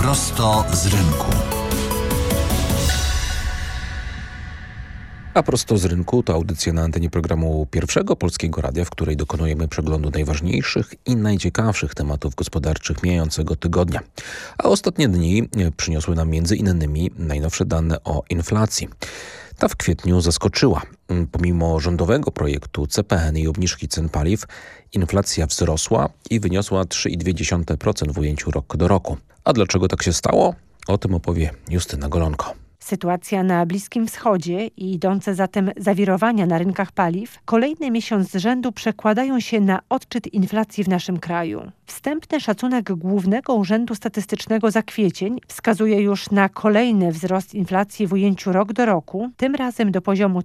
Prosto z rynku. A prosto z rynku to audycja na antenie programu Pierwszego Polskiego Radia, w której dokonujemy przeglądu najważniejszych i najciekawszych tematów gospodarczych mijającego tygodnia. A ostatnie dni przyniosły nam między innymi najnowsze dane o inflacji. Ta w kwietniu zaskoczyła. Pomimo rządowego projektu CPN i obniżki cen paliw, inflacja wzrosła i wyniosła 3,2% w ujęciu rok do roku. A dlaczego tak się stało? O tym opowie Justyna Golonko. Sytuacja na Bliskim Wschodzie i idące za tym zawirowania na rynkach paliw kolejny miesiąc z rzędu przekładają się na odczyt inflacji w naszym kraju. Wstępny szacunek Głównego Urzędu Statystycznego za kwiecień wskazuje już na kolejny wzrost inflacji w ujęciu rok do roku, tym razem do poziomu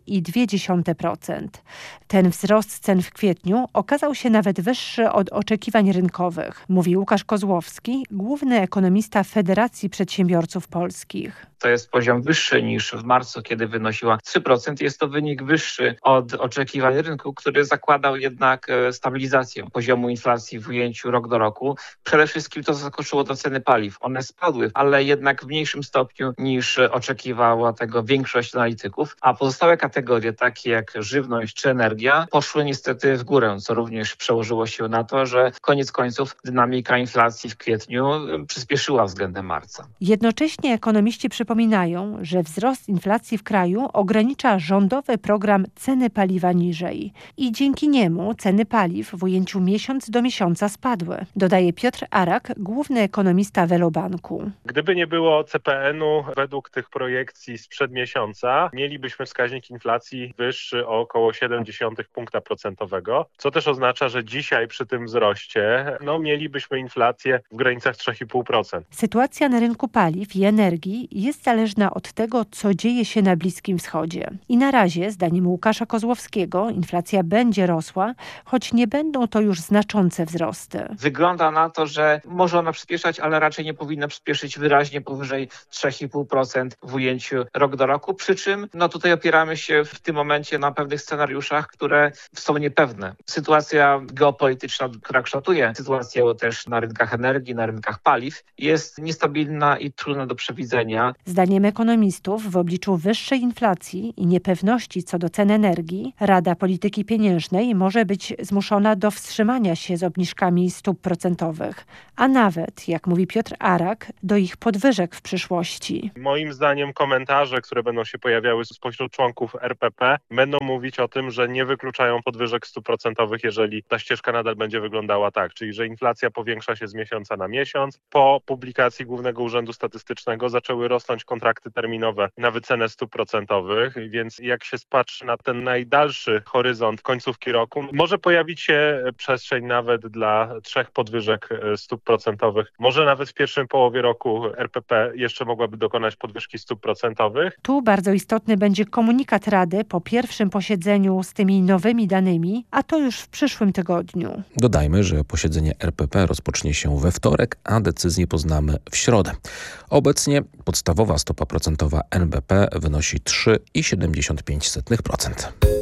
3,2%. Ten wzrost cen w kwietniu okazał się nawet wyższy od oczekiwań rynkowych, mówi Łukasz Kozłowski, główny ekonomista Federacji Przedsiębiorców Polskich. To jest poziom wyższy niż w marcu, kiedy wynosiła 3%. Jest to wynik wyższy od oczekiwań rynku, który zakładał jednak stabilizację poziomu inflacji w ujęciu rok do roku. Przede wszystkim to zaskoczyło to ceny paliw. One spadły, ale jednak w mniejszym stopniu niż oczekiwała tego większość analityków, a pozostałe kategorie, takie jak żywność czy energia, poszły niestety w górę, co również przełożyło się na to, że koniec końców dynamika inflacji w kwietniu przyspieszyła względem marca. Jednocześnie ekonomiści przypominają, że wzrost inflacji w kraju ogranicza rządowy program Ceny paliwa niżej i dzięki niemu ceny paliw w ujęciu miesiąc do miesiąca spadły, dodaje Piotr Arak, główny ekonomista Velobanku. Gdyby nie było CPN-u, według tych projekcji sprzed miesiąca, mielibyśmy wskaźnik inflacji wyższy o około 0,7 punkta procentowego, co też oznacza, że dzisiaj przy tym wzroście mielibyśmy inflację w granicach 3,5%. Sytuacja na rynku paliw i energii jest zależna od tego, co dzieje się na Bliskim Wschodzie. I na razie, zdaniem Łukasza Kozłowskiego, inflacja będzie rosła, choć nie będą to już znaczące wzrosty. Wygląda na to, że może ona przyspieszać, ale raczej nie powinna przyspieszyć wyraźnie powyżej 3,5% w ujęciu rok do roku, przy czym tutaj opieramy się w tym momencie na pewnych scenariuszach, które są niepewne. Sytuacja geopolityczna, która kształtuje sytuację też na rynkach energii, na rynkach paliw, jest niestabilna i trudna do przewidzenia. Zdaniem ekonomistów w obliczu wyższej inflacji i niepewności co do cen energii, Rada Polityki Pieniężnej może być zmuszona do wstrzymania się z obniżkami stóp procentowych, a nawet, jak mówi Piotr Arak, do ich podwyżek w przyszłości. Moim zdaniem komentarze, które będą się pojawiały spośród członków RPP, będą mówić o tym, że nie wykluczają podwyżek stóp procentowych, jeżeli ta ścieżka nadal będzie wyglądała tak, czyli że inflacja powiększa się z miesiąca na miesiąc. Po publikacji Głównego Urzędu Statystycznego zaczęły rosnąć kontrakty terminowe na wycenę stóp procentowych, więc jak się spatrzy na ten najdalszy horyzont końcówki roku, może pojawić się przestrzeń nawet dla 3 podwyżek stóp procentowych. Może nawet w pierwszej połowie roku RPP jeszcze mogłaby dokonać podwyżki stóp procentowych. Tu bardzo istotny będzie komunikat Rady po pierwszym posiedzeniu z tymi nowymi danymi, a to już w przyszłym tygodniu. Dodajmy, że posiedzenie RPP rozpocznie się we wtorek, a decyzję poznamy w środę. Obecnie podstawowa stopa procentowa NBP wynosi 3,75%.